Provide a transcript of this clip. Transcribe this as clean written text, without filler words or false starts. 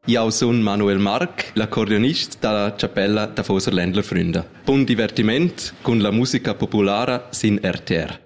Io sono Manuel Marc, l'accordionista della Cappella Tafoser Ländler Freunde. Buon divertimento con la musica popolare sin RTR.